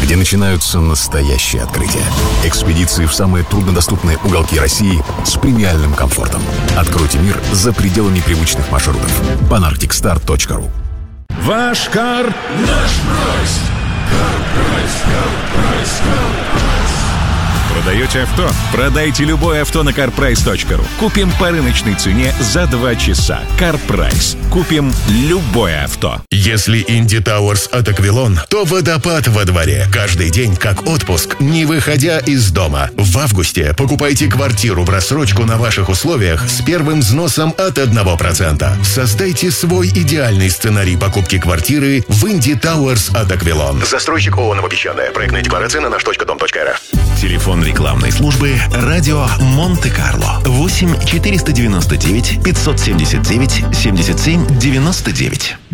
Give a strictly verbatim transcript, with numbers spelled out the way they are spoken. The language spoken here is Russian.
где начинаются настоящие открытия. Экспедиции в самые труднодоступные уголки России с премиальным комфортом. Откройте мир за пределами привычных маршрутов. панарктик стар точка ру. Ваш кар – наш прайс. Кар-прайс, кар-прайс, кар-прайс. Продаете авто? Продайте любое авто на кар прайс точка ру. Купим по рыночной цене за два часа. CarPrice. Купим любое авто. Если Инди Тауэрс от Аквилон, то водопад во дворе. Каждый день как отпуск, не выходя из дома. В августе покупайте квартиру в рассрочку на ваших условиях с первым взносом от одного процента. Создайте свой идеальный сценарий покупки квартиры в Инди Тауэрс от Аквилон. Застройщик ООО «Новопесчаная». Проектная декларация на наш точка дом точка эр эф. Телефон рекламной службы «Радио Монте-Карло». восемь четыреста девяносто девять пятьсот семьдесят девять семьдесят семь девяносто девять.